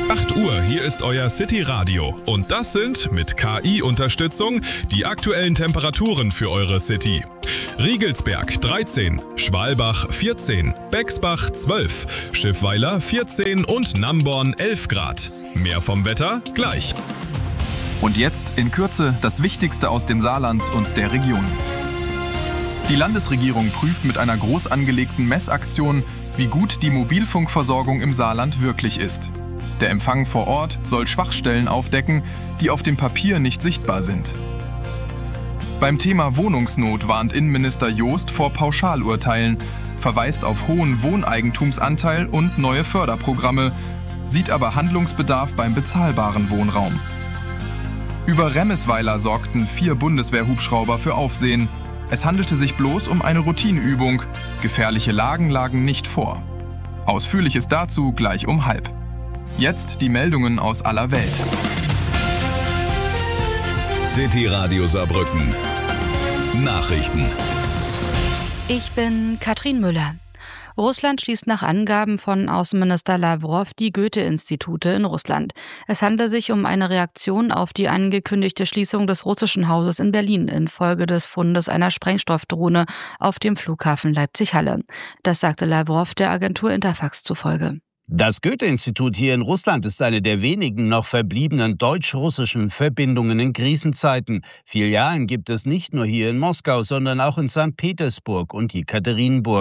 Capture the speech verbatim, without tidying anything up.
acht Uhr, hier ist euer City Radio. Und das sind mit K I-Unterstützung die aktuellen Temperaturen für eure City. Riegelsberg dreizehn, Schwalbach vierzehn, Bexbach zwölf, Schiffweiler vierzehn und Namborn elf Grad. Mehr vom Wetter gleich. Und jetzt in Kürze das Wichtigste aus dem Saarland und der Region. Die Landesregierung prüft mit einer groß angelegten Messaktion, wie gut die Mobilfunkversorgung im Saarland wirklich ist. Der Empfang vor Ort soll Schwachstellen aufdecken, die auf dem Papier nicht sichtbar sind. Beim Thema Wohnungsnot warnt Innenminister Joost vor Pauschalurteilen, verweist auf hohen Wohneigentumsanteil und neue Förderprogramme, sieht aber Handlungsbedarf beim bezahlbaren Wohnraum. Über Remmisweiler sorgten vier Bundeswehrhubschrauber für Aufsehen. Es handelte sich bloß um eine Routineübung. Gefährliche Lagen lagen nicht vor. Ausführliches dazu gleich um halb. Jetzt die Meldungen aus aller Welt. City Radio Saarbrücken. Nachrichten. Ich bin Katrin Müller. Russland schließt nach Angaben von Außenminister Lawrow die Goethe-Institute in Russland. Es handelt sich um eine Reaktion auf die angekündigte Schließung des russischen Hauses in Berlin infolge des Fundes einer Sprengstoffdrohne auf dem Flughafen Leipzig-Halle. Das sagte Lawrow der Agentur Interfax zufolge. Das Goethe-Institut hier in Russland ist eine der wenigen noch verbliebenen deutsch-russischen Verbindungen in Krisenzeiten. Filialen gibt es nicht nur hier in Moskau, sondern auch in Sankt Petersburg und Jekaterinburg.